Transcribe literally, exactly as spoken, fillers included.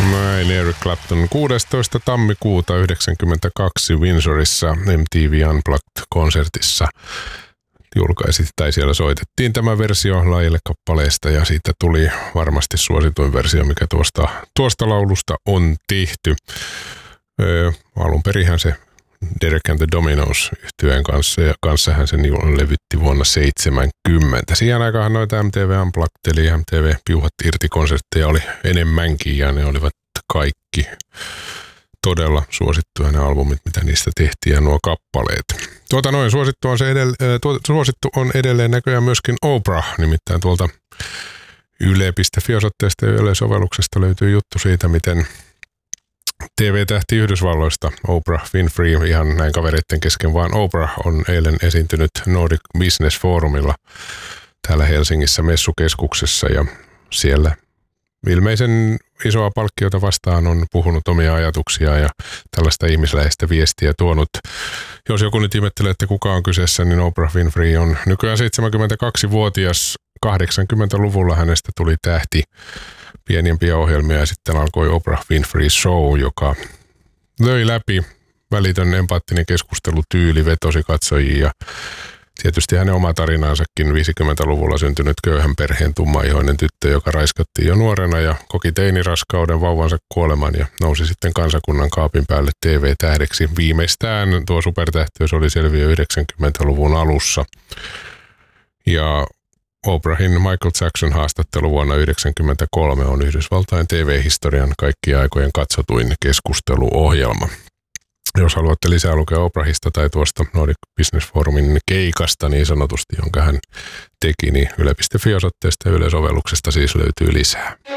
Näin Eric Clapton kuudestoista tammikuuta yhdeksänkymmentäkaksi Windsorissa M T V Unplugged-konsertissa julkaisi, tai siellä soitettiin tämä versio lajille kappaleesta ja siitä tuli varmasti suosituin versio, mikä tuosta, tuosta laulusta on tehty. Öö, alun perinhän se Derek and the Dominos -yhtyeen kanssa ja kanssahan sen levytti vuonna seitsemänkymmentä. Siihen aikaan noita M T V Unplugged eli M T V piuhat irti -konsertteja oli enemmänkin ja ne olivat kaikki todella suosittuja ne albumit, mitä niistä tehtiin ja nuo kappaleet. Tuota noin suosittu on, se edell- tuo, suosittu on edelleen näköjään myöskin Oprah, nimittäin tuolta yle piste fi-osoitteesta ja Yle-sovelluksesta löytyy juttu siitä, miten T V-tähti Yhdysvalloista, Oprah Winfrey, ihan näin kavereiden kesken, vaan Oprah on eilen esiintynyt Nordic Business Forumilla täällä Helsingissä messukeskuksessa ja siellä ilmeisen isoa palkkiota vastaan on puhunut omia ajatuksia ja tällaista ihmisläheistä viestiä tuonut. Jos joku nyt ihmettelee, että kuka on kyseessä, niin Oprah Winfrey on nykyään seitsemänkymmentäkaksivuotias. kahdeksankymmentäluvulla hänestä tuli tähti, pienimpiä ohjelmia ja sitten alkoi Oprah Winfrey Show, joka löi läpi. Välitön empaattinen keskustelutyyli vetosi katsojia ja tietysti hänen oma tarinaansakin viisikymmentäluvulla syntynyt köyhän perheen tummaihoinen tyttö, joka raiskattiin jo nuorena ja koki teiniraskauden, vauvansa kuoleman ja nousi sitten kansakunnan kaapin päälle T V-tähdeksi. Viimeistään tuo supertähtiys oli selviö yhdeksänkymmentäluvun alussa. Ja Oprahin Michael Jackson -haastattelu vuonna yhdeksänkymmentäkolme on Yhdysvaltain T V-historian kaikkien aikojen katsotuin keskusteluohjelma. Jos haluatte lisää lukea Oprahista tai tuosta Nordic Business Forumin keikasta niin sanotusti, jonka hän teki, niin yle piste fi-osoitteesta ja Yle-sovelluksesta siis löytyy lisää.